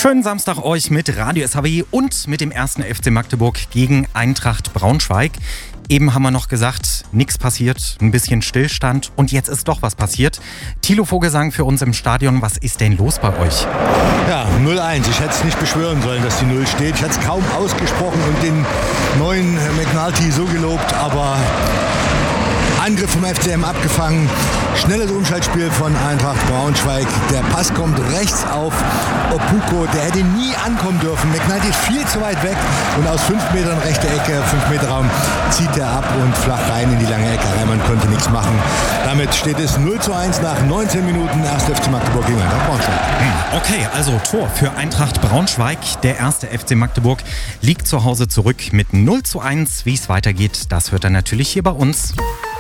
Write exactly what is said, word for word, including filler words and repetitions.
Schönen Samstag euch mit Radio S H W und mit dem ersten F C Magdeburg gegen Eintracht Braunschweig. Eben haben wir noch gesagt, nichts passiert, ein bisschen Stillstand und jetzt ist doch was passiert. Thilo Vogelsang für uns im Stadion, was ist denn los bei euch? Ja, null eins. Ich hätte es nicht beschwören sollen, dass die Null steht. Ich hätte es kaum ausgesprochen und den neuen McNulty so gelobt, aber Angriff vom F C M abgefangen. Schnelles Umschaltspiel von Eintracht Braunschweig. Der Pass kommt rechts auf Opuko. Der hätte nie ankommen dürfen. McNulty ist viel zu weit weg und aus fünf Metern rechte Ecke, fünf Meter Raum, zieht er ab und flach rein in die lange Ecke. Reimann konnte nichts machen. Damit steht es null zu eins nach neunzehn Minuten. erster F C Magdeburg gegen Eintracht Braunschweig. Okay, also Tor für Eintracht Braunschweig. Der erste F C Magdeburg liegt zu Hause zurück mit null zu eins. Wie es weitergeht, das hört er natürlich hier bei uns.